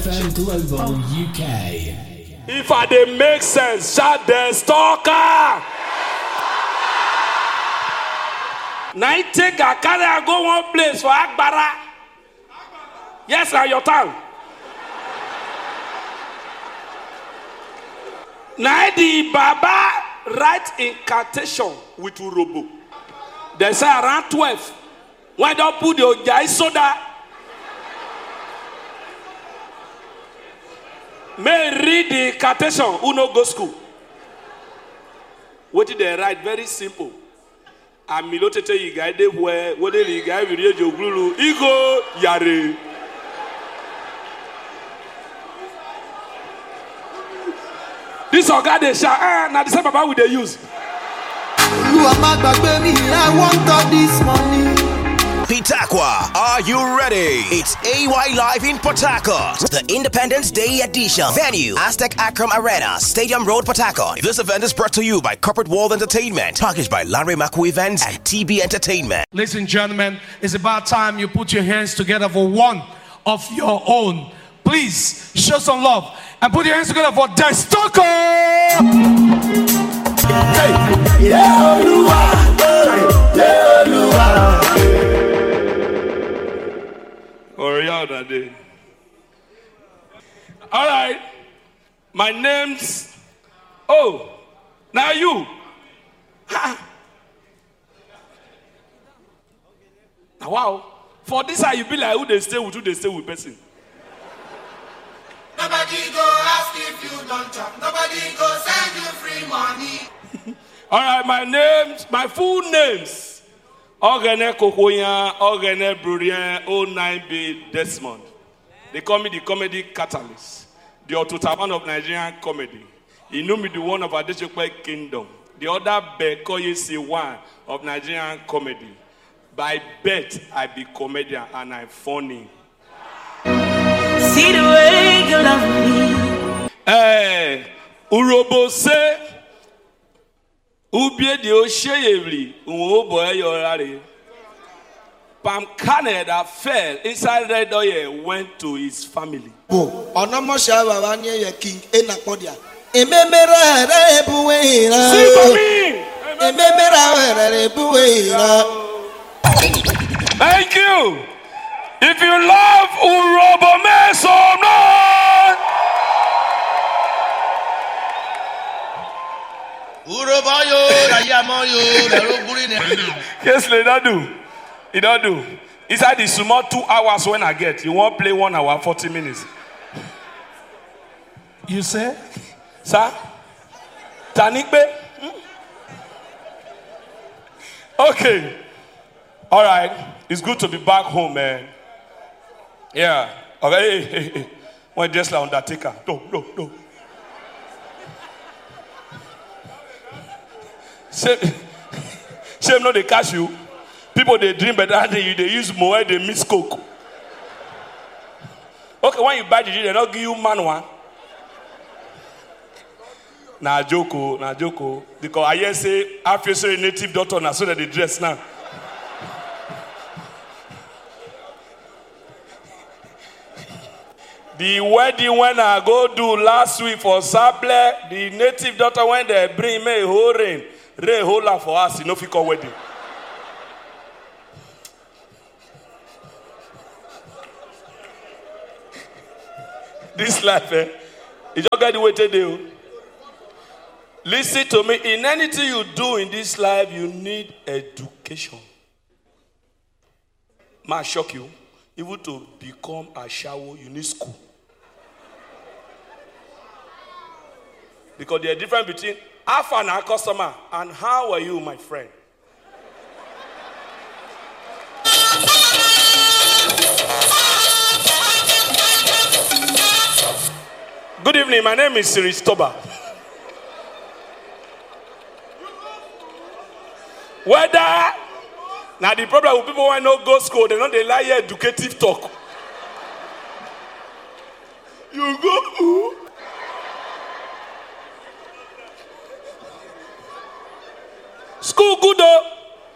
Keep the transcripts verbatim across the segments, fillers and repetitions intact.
F M Global U K. If I dey make sense, shout the stalker. Now take a carry and go one place for Agbara. Yes, na your tongue. Now the Baba write incantation with Urobo. They say around twelve. Why don't put your Ojai soda? May read the incantation. Who no go school? What did they write? Very simple. Amilotete yigaide where what did you guys read your glue? Ego yare. This organ they shall ah now the same Baba will they use. You are my baby, I want all this money. Pitakwa, are you ready? It's A Y Live in Port Harcourt, the Independence Day edition. Venue, Aztec Akram Arena, Stadium Road, Port Harcourt. This event is brought to you by Corporate World Entertainment, packaged by Larry Maku Events and T B Entertainment. Ladies and gentlemen, it's about time you put your hands together for one of your own. Please show some love and put your hands together for The Stalker. Hey. Yeah, Olua. Yeah, Olua. All right, my name's oh, now you. Ha. Now, wow, for this how you be like who they stay with, who they stay with person. Nobody go ask if you don't chop. Nobody go send you free money. All right, my names, my full names. Ogene Kokoyan, Ogene Brurien, oh nine B Desmond. They call me the comedy catalyst, the Ototaban of Nigerian comedy. He knew me the one of Adeshokwe Kingdom. The other Bekoye C one of Nigerian comedy. By bet, I be comedian and I'm funny. See the way you love me. Hey, Urobo say. Ubie di osheyevli, uwo boy yorare. Pam Canada fell inside Red Oye went to his family. Oh, onomosha baba ni ye king enakodia. Ememera re buwera. See for me. Ememera re buwera. Thank you. If you love Urobo, make some noise. Yes, they don't do. It don't do. Inside the small two hours when I get, you won't play one hour, forty minutes. You say? Sir? Tanikbe? Hmm? Okay. All right. It's good to be back home, man. Yeah. Okay. Hey, hey, hey. When just like Undertaker. No, no, no. Shame, shame no they catch you. People they dream better than you. They use more, they miss coke. Okay, when you buy the they don't give you manual. Na joko, na joko. Because I hear say after you say a native doctor now so that they dress now. The wedding when I go do last week for Sable, the native doctor when they bring me a whole rain. Rain hold up for us, you know, for wedding. This life, eh? You just got the way to do. Listen to me. In anything you do in this life, you need education. Might shock you. Even to become a shower, you need school. Because there's a difference between how far now customer and how are you, my friend? Good evening, my name is Siri Stoba. Whether now the problem with people who not go school, they don't they lie educative talk. You go who? School good though.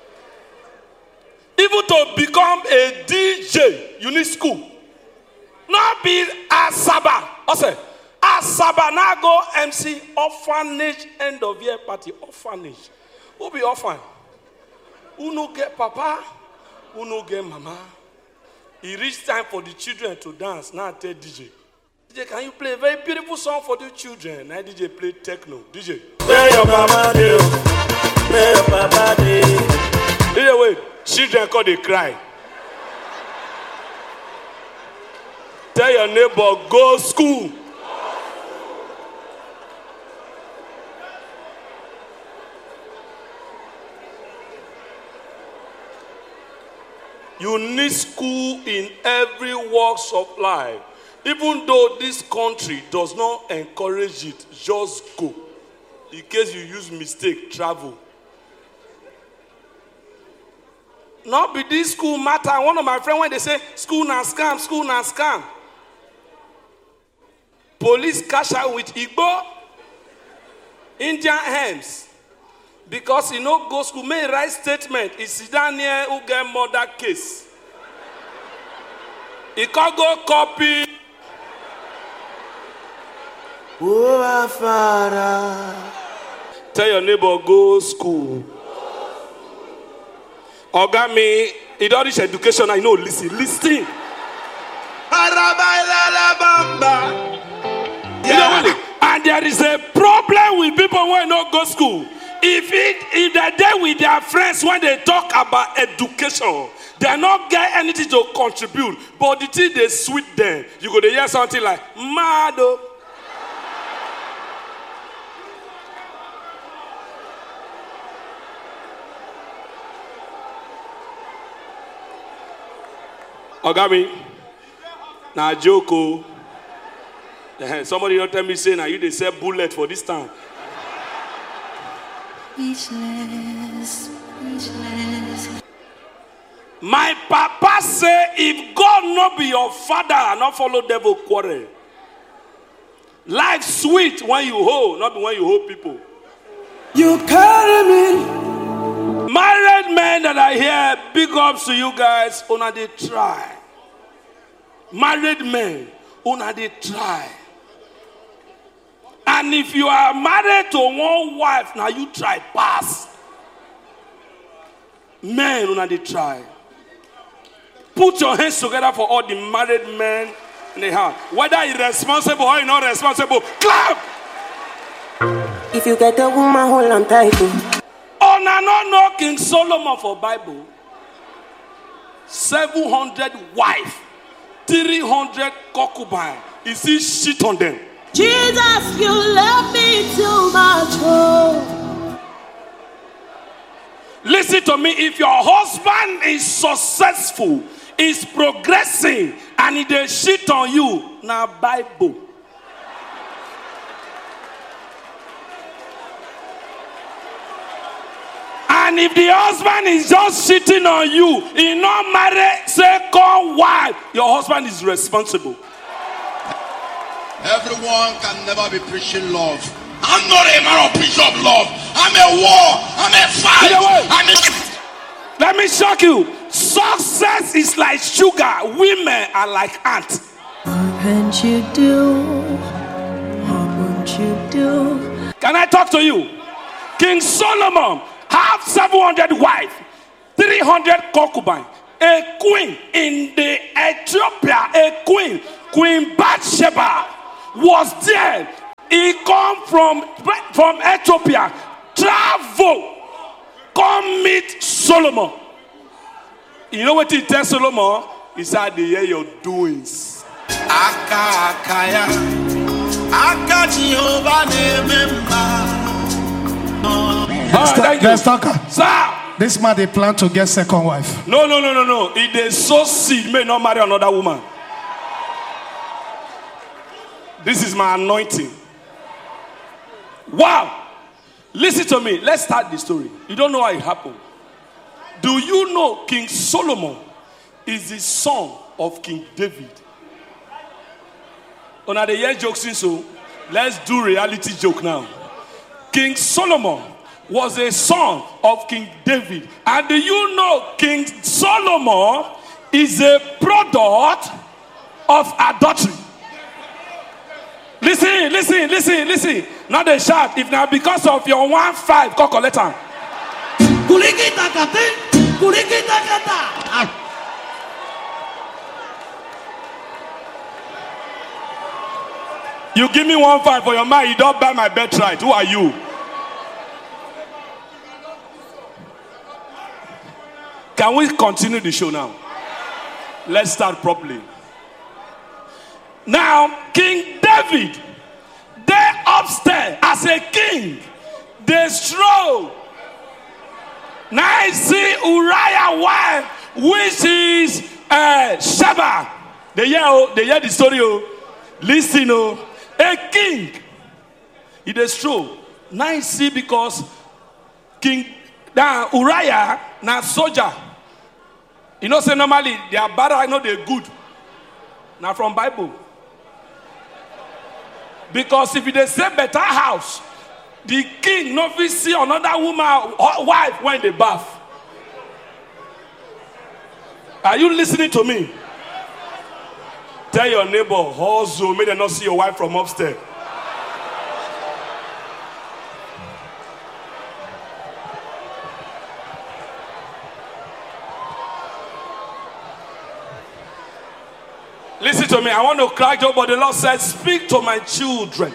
Even to become a D J, you need school. Not be a Sabbath I say, Asabanago M C orphanage end of year party. Orphanage. Who be orphan? Who no get papa? Who no get mama? It reached time for the children to dance. Now I tell D J. D J, can you play a very beautiful song for the children? Now D J play techno. D J. Where your mama do? Where your papa do? D J, wait. Children call they cry. Tell your neighbor, go school. You need school in every walks of life. Even though this country does not encourage it, just go. In case you use mistake, travel. Not be this school matter. One of my friends, when they say school na scam, school na scam. Police cash out with Igbo, Indian hymns. Because you know, go school, may write statement. It's down here who get murder case. He can go copy. Tell your neighbor, go school. Ogami, he don't reach education, I know, listen, listen. Yeah. And there is a problem with people who don't go school. If it, if they're there with their friends when they talk about education, they not get anything to contribute. But the thing they sweet them, you go to hear something like Mado. Ogami, now Joko. Somebody don't tell me say now you they sell bullet for this time. Speechless, speechless. My papa say, if God not be your father, not follow devil quarrel. Life sweet when you hold, not when you hold people. You carry me. Married men that are here, big ups to you guys. Una they try. Married men, una they try. And if you are married to one wife, now you try pass. Men, una they try. Put your hands together for all the married men in the house. Whether irresponsible or not responsible, clap. If you get a woman, hold on tight. Oh, no, no, no, King Solomon for Bible. seven hundred wife, three hundred concubine. Is he shit on them? Jesus, you love me too much. Oh. Listen to me. If your husband is successful, is progressing, and he dey shit on you, now Bible. And if the husband is just shitting on you, he not marry second wife, your husband is responsible. Everyone can never be preaching love. I'm not a man of preach of love. I'm a war. I'm a fight. I'm a... Let me shock you. Success is like sugar. Women are like ants. What won't you do? What won't you do? Can I talk to you? King Solomon have seven hundred wives, three hundred concubines, a queen in the Ethiopia, a queen, Queen Bathsheba was there. He come from, from Ethiopia, travel, come meet Solomon. You know what he tells Solomon? He said, they hear your doings. Aka akaya, aka Jehovah nememba. Let's talk. Sir. This man, they plan to get second wife. No, no, no, no, no. If they sow seed, may not marry another woman. This is my anointing. Wow. Listen to me. Let's start the story. You don't know how it happened. Do you know King Solomon is the son of King David? On the year jokes, so let's do reality joke now. King Solomon was a son of King David. And do you know King Solomon is a product of adultery? listen, listen, listen. Not a shout. If now because of your one five, call collector. You give me one five for your mind, you don't buy my birthright. Who are you? Can we continue the show now? Let's start properly. Now, King David, they upstairs as a king, they stroll. Now I see Uriah wife, which is uh, Sheba. They hear, oh, they hear the story. Oh. Listen, oh, a king. He they stroll. Now I see because King now Uriah now soldier. You know, say normally they are bad. I know they're good. Now from Bible. Because if they say better house, the king not will see another woman wife when they bath. Are you listening to me? Tell your neighbor, also, may they not see your wife from upstairs. Listen to me. I want to crack you, but the Lord said, speak to my children.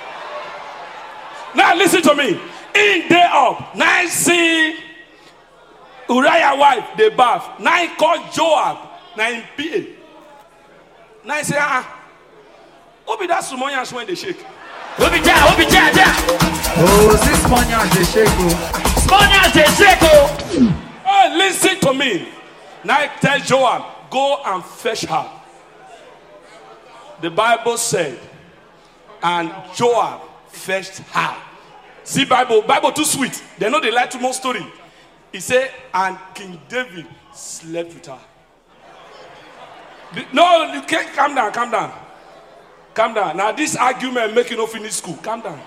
Now listen to me. In day up, now I see Uriah wife, they bath. Now I call Joab, now in P A. Now I say, ah, who be that Sumonians when they shake? Who be that? Who be that? Oh, this Sumonians they shake. Sumonians they shake. Oh, hey, listen to me. Now I tell Joab, go and fetch her. The Bible said, and Joab fetched her. See, Bible, Bible too sweet. They know they like too much story. He said, and King David slept with her. No, you can't. Calm down, calm down. Calm down. Now, this argument make you not finish school. Calm down.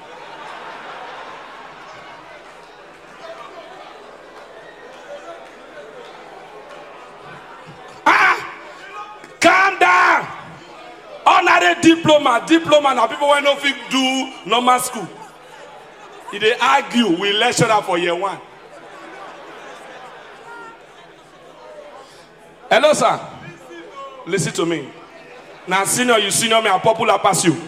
Ah! Calm down. Honorary diploma, diploma. Now, people when not fit do normal school. If they argue, we lecture for year one. Hello, sir. Listen to me. Now, senior, you senior me, I'm popular pass you.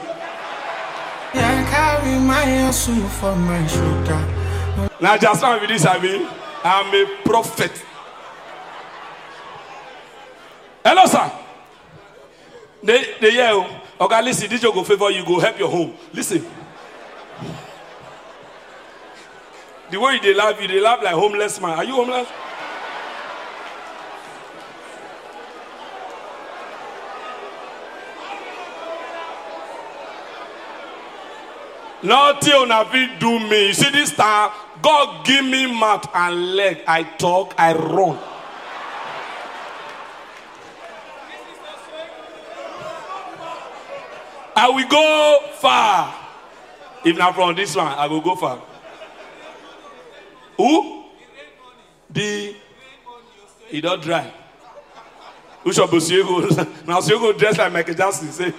Now, just now with this, I mean, I'm a prophet. Hello, sir. They, they yell, okay, listen, this will go favor you, go help your home. Listen. The way they love you, they love like homeless man. Are you homeless? Nothing on fit do me. You see this time, God give me mouth and leg. I talk, I run. I will go far. If not from this one, I will go far. Who? The he don't dry. Who shall be Siego? Now Siego dress like Michael Jackson. Say.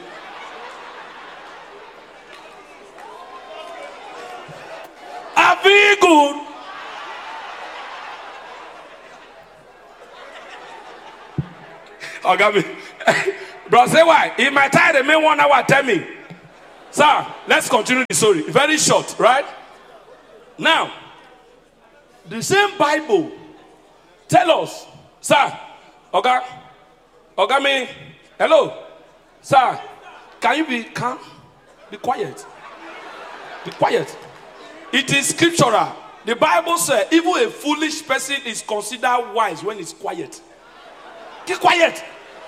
I feel good. Oh, got me. Bro, say why? In my time, the main one hour, tell me. Sir, let's continue the story. Very short, right? Now, the same Bible tell us, sir, okay, okay, me, hello, sir, can you be calm? Be quiet. Be quiet. It is scriptural. The Bible says even a foolish person is considered wise when he's quiet. Keep quiet.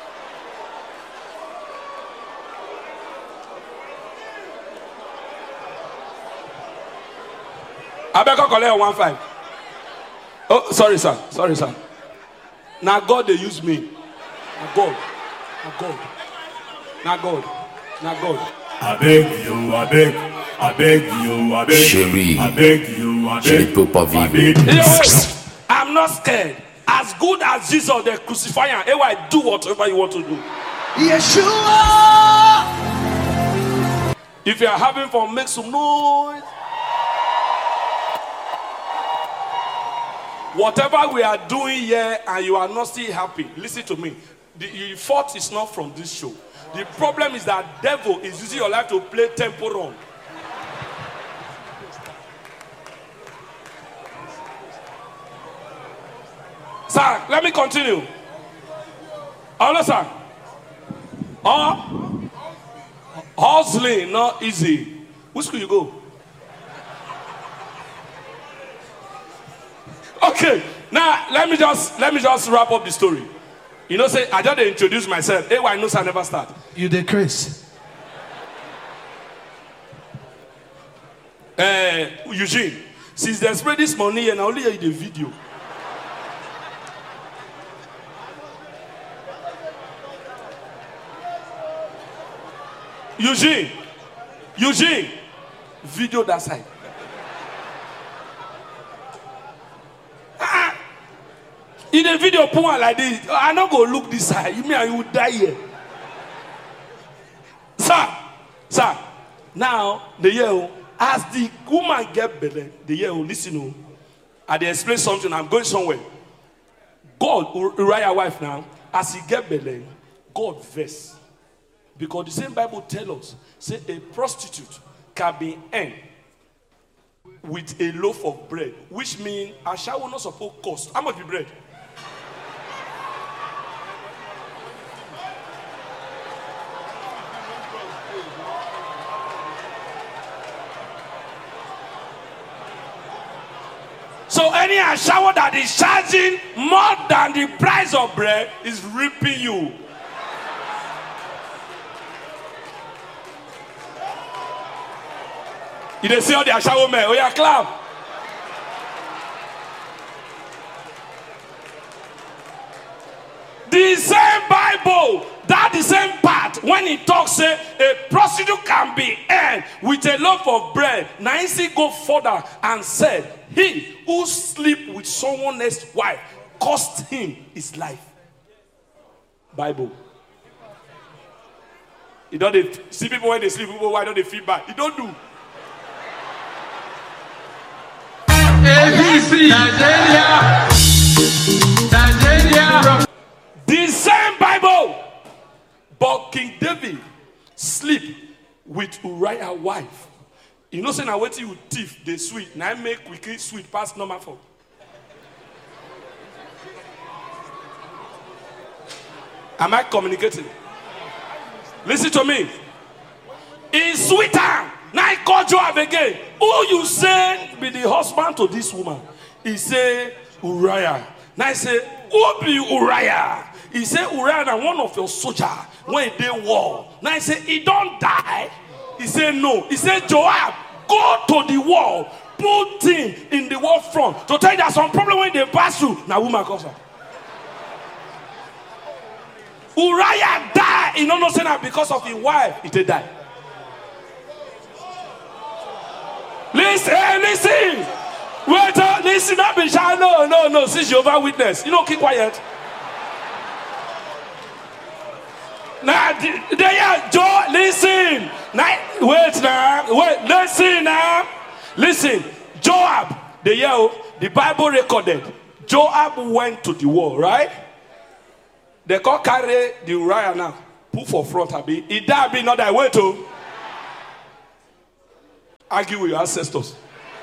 I beg you collect one five. Oh, sorry, sir. Sorry, sir. Now God they use me. Now God. Now God. Now God. Now God. I beg you, I beg, I beg you, I beg, Chérie, I beg you, I je ne beg, peux pas I vivre. beg you. I'm not scared. As good as Jesus, they crucify him. Anyway, do whatever you want to do. Yeshua. If you are having fun, make some noise. Whatever we are doing here and you are not still happy, listen to me. The, the fault is not from this show. The problem is that devil is using your life to play tempo wrong. Sir, let me continue. Understand? Uh, hustling, not easy. Which school you go? Okay, now let me just let me just wrap up the story. You know, say I just introduce myself. Hey, why no I never start? You the Chris. Uh, Eugene, since they spread this money and I only hear the video. Eugene, Eugene, video that side. Ah, in the video, put one like this. I not go look this side. You mean I will die here, sir? Sir, now the year as the woman get better, the year listen. Oh, I dey explain something. I'm going somewhere. God, Uriah wife now, as he get better, God vex. Because the same Bible tells us, say a prostitute can be earned with a loaf of bread, which means a shower not supposed to cost. How much be bread? So any shower that is charging more than the price of bread is ripping you. You dey see all the ashawo men. Oh yeah, clap. The same Bible, that the same part, when it talks, say a prostitute can be earned with a loaf of bread. Now he go further and said, he who sleep with someone else's wife cost him his life. Bible. You don't see people when they sleep, people why don't they feel bad? You don't do. A B C Nigeria. Nigeria. The same Bible. But King David sleep with Uriah's wife. You know, say now wait till you thief the sweet. Now make quickly sweet past number four. Am I communicating? Listen to me. It's sweeter. Now I call Joab again. Who you say be the husband to this woman? He say Uriah. Now I say, who be Uriah? He say Uriah and one of your soldiers when they war. Now I say he don't die. He say no. He say Joab, go to the wall, put him in the wall front to tell you that some problem when they pass through. Now woman comes up. Uriah died. He don't know say that because of his wife. He did die. Listen, hey, listen. Wait, uh, listen, not be shy. No, no, no. See Jehovah Witness. You know, keep quiet. Now, there, Joe, listen. Now, wait now. Wait, listen now. Listen. Joab, the year, the Bible recorded. Joab went to the war, right? They call carry the Uriah now. Put for front, Abi. He died, be not that way to. Argue with your ancestors.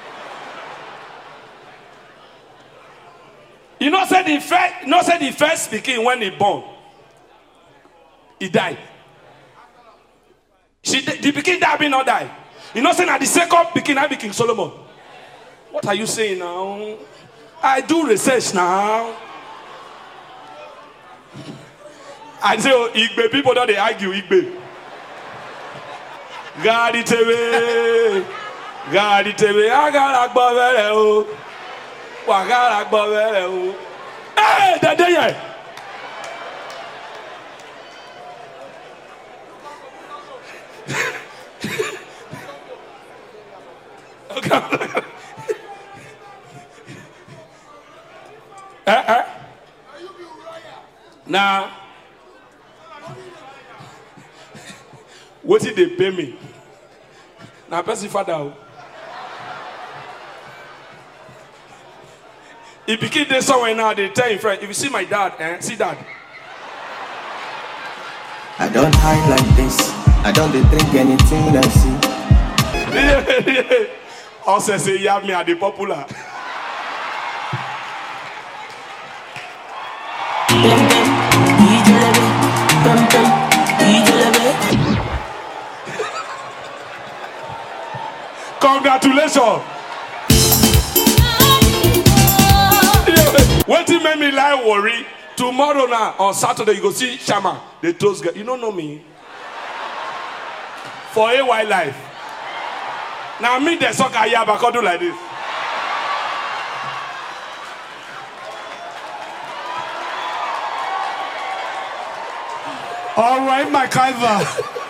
You know, said the first, you know, said the first speaking when he born, he died. She, the beginning that be not die. You know, saying that the second beginning I be King Solomon. What are you saying now? I do research now. I say, oh, Igbe people don't they argue Igbe. God it away. God it away. I got a bavere o. I got a bavere o. Hey, that day. Okay. uh, uh. Now, what did they pay me? Now, person father. If you keep this somewhere now, they tell your friend, if you see my dad, eh, see dad. I don't hide like this. I don't drink anything I see. Also say, you have me at the popular. Congratulations. What you made me lie worry? Tomorrow now, on Saturday, you go see Shama. The toast girl. You don't know me. For a while life. Now me the soccer here, but I do like this. All right, MacIver.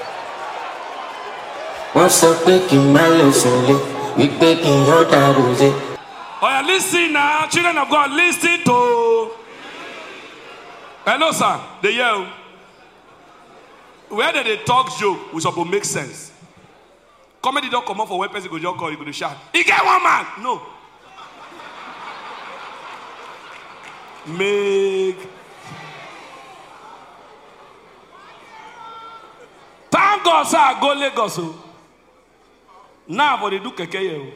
What's up, making my lesson? We taking your rose. Oh, yeah, listen now, children of God, listen to. Hello, sir. They yell. Where did they talk joke, we supposed to make sense. Comedy don't come up for one person go just call, you go to shout. He get one man. No. Make. Thank God, sir. Go Lagos. Now, for they do keke here.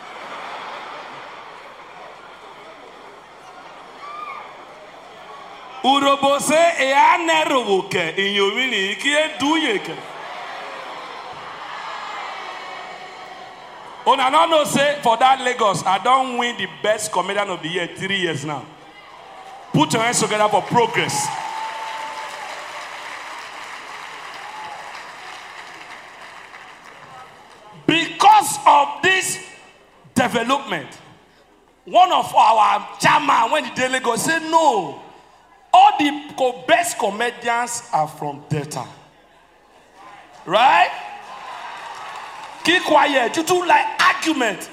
Urobose e anerowoke inyomini kie duyeke. Una no know say for that Lagos, I don't win the best comedian of the year three years now. Put your hands together for progress. Because of this development, one of our chairman when the day Lagos said no. All the best comedians are from Delta. Right? Keep quiet. You two like argument.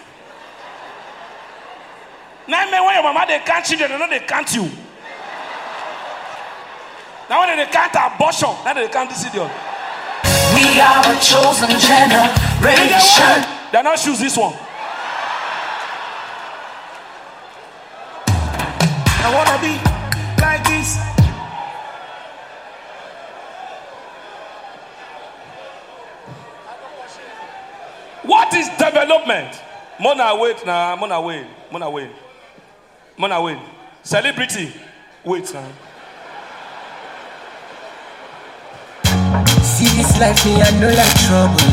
Now, when your mama they can't children, they know they can't you. Now, when they can't abortion, now they can't this idiot. We are a chosen generation. They're not choose this one. I wanna be like this. What is development? Mona wait now, Mona wait, Mona wait, Mona wait. Celebrity, wait now. See this life, me I know like trouble.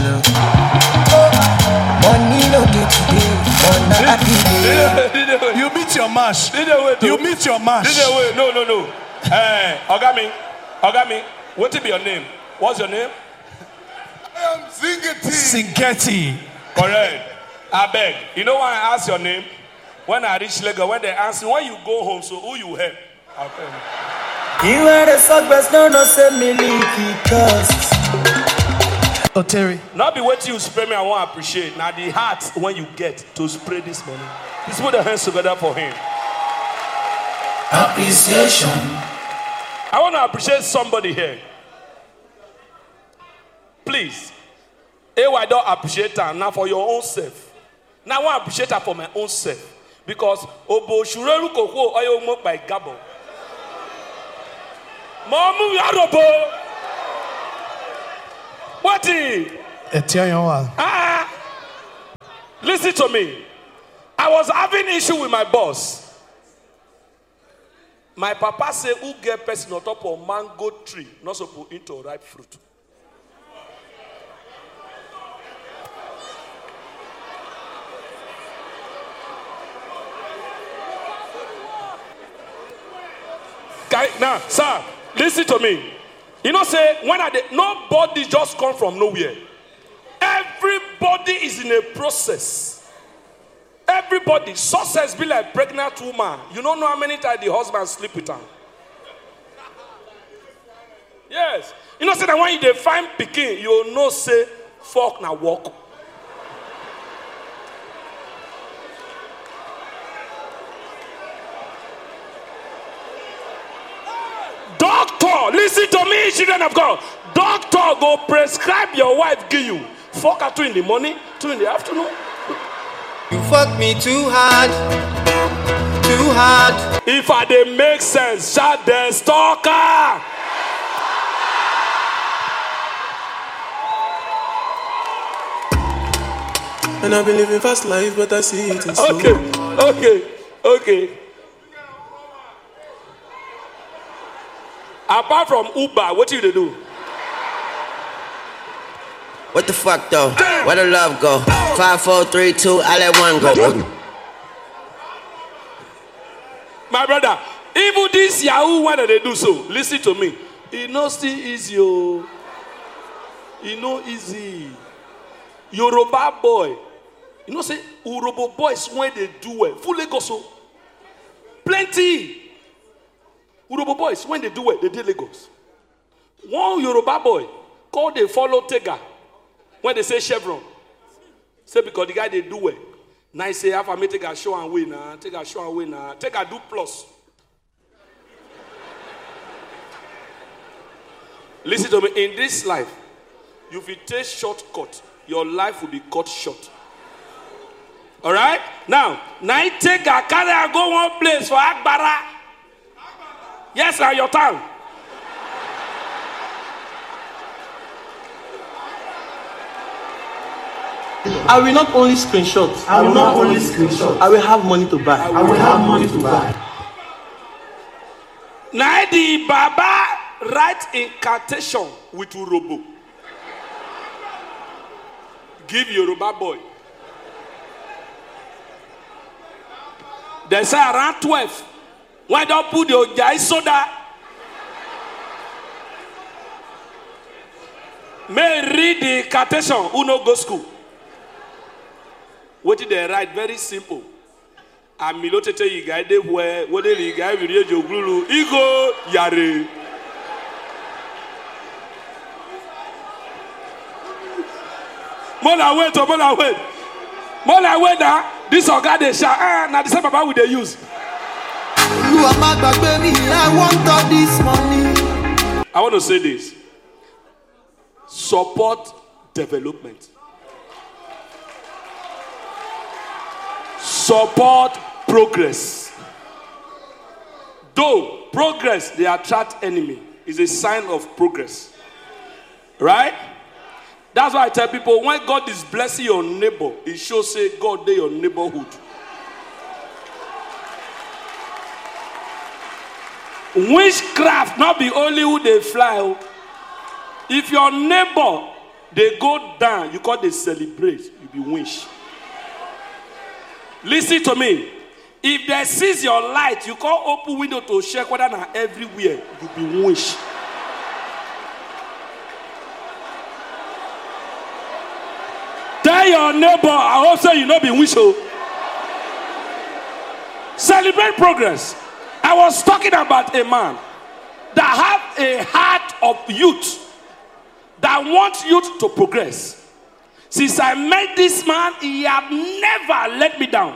Money no day today, on a happy day. You meet your mash. You meet your mash. No, no, no. Hey, Ogami, Ogami, what will be your name? What's your name? I am Zingeti. Singeti. Correct. I beg. You know why I ask your name? When I reach Lagos, when they ask me, when you go home, so who you help? I'll tell you. You are the suckers, no, no, send me leaky costs. Oh, Terry. Not be what you spray me, I want to appreciate. Now the heart when you get to spray this money. Please put the hands together for him. Appreciation. I want to appreciate somebody here. Please. Hey, I don't appreciate her now for your own self. Now I want to appreciate her for my own self. Because Obo Shureru Koko Oyo Mok by Gabo. Mamu Yarobo. What is? Ah, listen to me. I was having issue with my boss. My papa said, "Who get person on top of mango tree, not supposed to eat ripe fruit." Now, sir, listen to me. You know, say, when I did, nobody just come from nowhere. Everybody is in a process. Everybody. Success be like pregnant woman. You don't know how many times the husband sleep with her. Yes. You know, say that when you find pikin, you know, say, fuck na walk. Doctor, listen to me, children of God. Doctor go prescribe your wife, give you. Fuck her two in the morning, two in the afternoon. You fuck me too hard, too hard. If I dey make sense, shout the stalker. And I've been living fast life, but I see it in slow. Okay, okay, okay. Apart from Uber, what do you do? What the fuck though? Where the love go? Five, four, three, two, I let one go. My brother, even this Yahoo, why do they do so? Listen to me. It no still easy, oh. It no easy. Yoruba boy. You know, say Urobo boys when they do well, full Lagos, so plenty. Urobo boys when they do well, they do Lagos. One Yoruba boy called they follow Tega when they say Chevron. Say because the guy they do well. Now he say have I take a show and win now, take a show and win now, take a do plus. Listen to me, in this life, if you take shortcut, your life will be cut short. All right? Now, now take a carry and go one place for Akbara. Yes, now your town. I will not only screenshot. I will not only screenshot. I will have money to buy. I will have money to buy. Now the Baba write incantation with Urobo. Give Yoruba boy. They say around twelve. Why don't put your guy soda? May read the incantation. Who no go school? What did they write? Very simple. Amilotete yigaide where what did the guy video jogulu? Igo yare. Mola wait, mola wait. Mola wait now. This organ they shall ah now the same Baba we they use. You are my baby, I want all this money. I want to say this. Support development. Support progress. Though progress they attract enemy is a sign of progress. Right? That's why I tell people when God is blessing your neighbor, it shows say God they your neighborhood. Witchcraft not be only who they fly. If your neighbor they go down, you call they celebrate, you be wish. Listen to me. If they seize your light, you call open window to check whether na everywhere, you be wish. Tell your neighbor, I hope so you know be wish. Celebrate progress. I was talking about a man that have a heart of youth that wants youth to progress. Since I met this man, he have never let me down.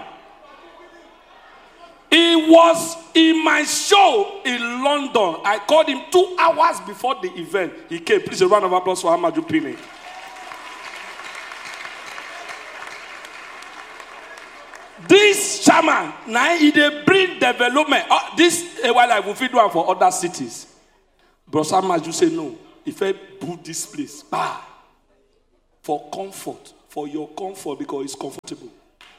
He was in my show in London. I called him two hours before the event. He came. Please a round of applause for Amaju Pini. This chairman, now he dey bring development. Oh, this a while I will feed one for other cities. Bro Amaju say no. If I build this place, bah, for comfort, for your comfort because it's comfortable.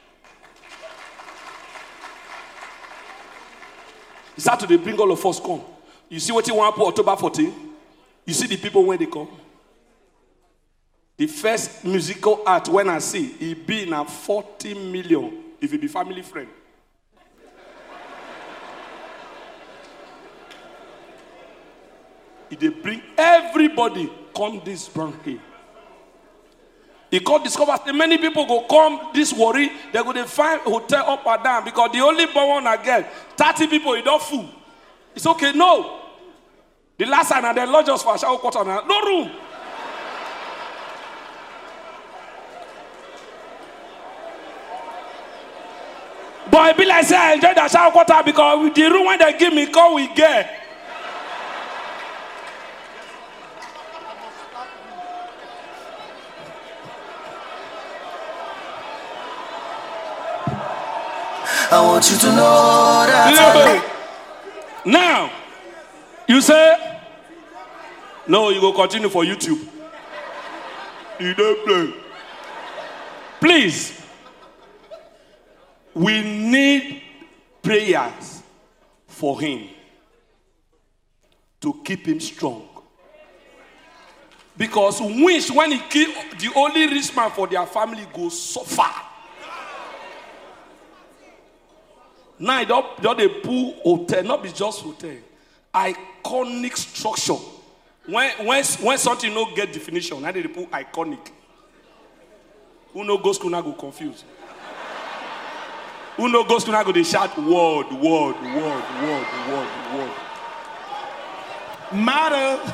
He started to bring all of us come. You see what he want for October fourteenth? You see the people when they come? The first musical art when I see, it be in a forty million if it be family friend. If they bring everybody come this brand here. He called discover many people go come this worry, they go to find hotel up or down because the only one I get, thirty people, you don't fool. It's okay, no. The last time they lodge us for a shower quarter, no room. But I be like say I enjoy the shower quarter because with the room when they give me, come we get. I want you to know that I love you. Now, you say, no, you go continue for YouTube. You don't play. Please, we need prayers for him to keep him strong. Because wish when he kill the only rich man for their family goes so far. Now don't they pull hotel, not be just hotel. Iconic structure. When when when something no get definition, now they put iconic. Who no go school now go confused. Who no go school now go they shout word, word, word, word, word, word. Matter.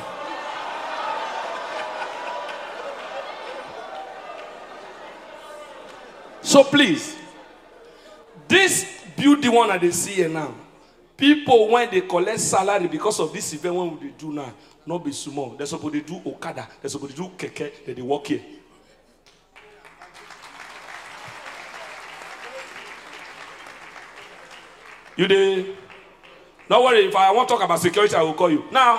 So please, this beauty one that they see here now, people when they collect salary because of this event, what they do now? Not be small. They're supposed to do Okada. They're supposed to do Keke. Then they walk here. You dey? Don't worry. If I want to talk about security, I will call you now.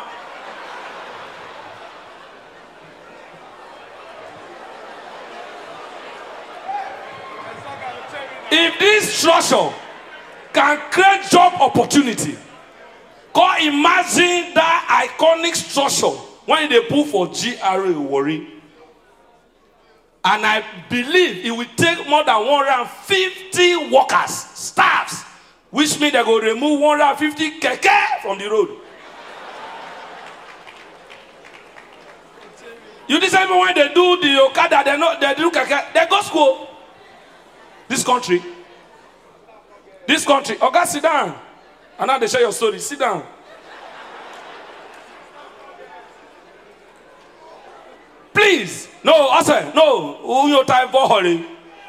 If this structure can create job opportunity, go imagine that iconic structure when they put for G R A Warri. And I believe it will take more than one hundred fifty workers, staffs, which means they go remove one hundred fifty keke from the road. You decide when they do the Okada, they not they do keke, they go school. This country, this country. Okay, sit down. And now they share your story. Sit down. Please, no, I say no. Who your time for hurry?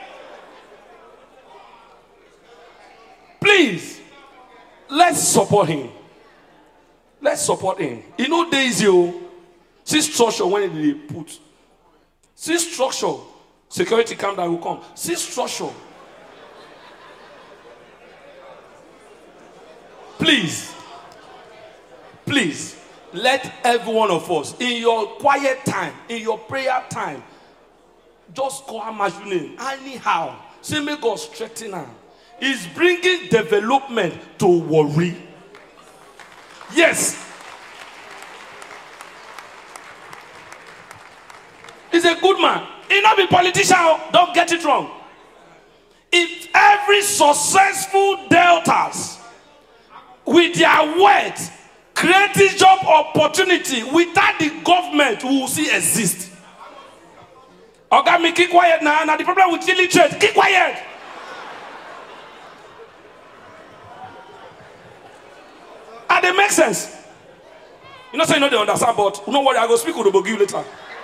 Please, let's support him. Let's support him. You know, days you see structure when they put. See structure. Security camp that will come. See structure. Please, please, let every one of us, in your quiet time, in your prayer time, just call out your name. Anyhow, say, may God strengthen her. He's bringing development to Warri. Yes. He's a good man. He not be politician. Don't get it wrong. If every successful deltas with their words creating job opportunity without the government we will see exist. Okay, me keep quiet now. Now the problem with illiterate, keep quiet. And they make sense. You know, say you know they understand, but don't worry, I go speak with Obogi later.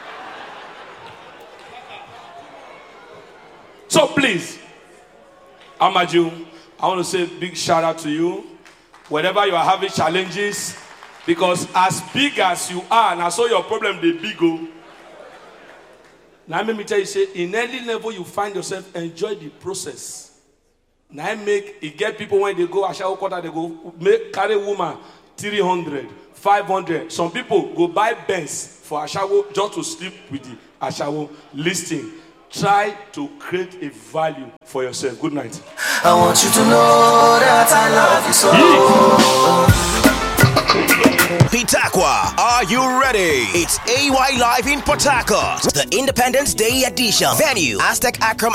So please, Amaju, I want to say a big shout out to you. Whenever you are having challenges, because as big as you are, now so your problem they big go. Now let me tell you, say in any level you find yourself, enjoy the process. Now I make it get people when they go Ashawo quarter, they go make carry woman three hundred, five hundred. Some people go buy Benz for Ashawo just to sleep with the Ashawo listing. Try to create a value for yourself. Good night. I want you to know that I love you so. Pitakwa, are you ready? It's A Y Live in Port Harcourt, the Independence Day edition. Venue, Aztec Akram